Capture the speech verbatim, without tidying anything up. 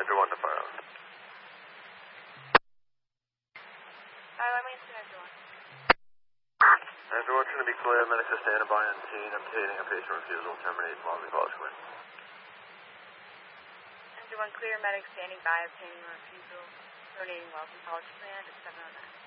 Andrew one to Fire Island. Fire Island, Winston, Andrew one. Andrew one, trying to be clear. Medics are standing by on scene, obtaining a patient refusal. Terminate Motley College Quinn. Andrew one, clear. Medics standing by, obtaining a refusal. Terminating Wellesley College Command at seven oh nine.